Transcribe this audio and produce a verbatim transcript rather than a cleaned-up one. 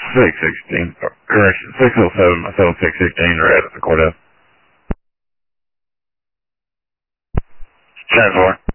six sixteen, or correction, six oh seven, myself, six sixteen, right at the courthouse. ten four.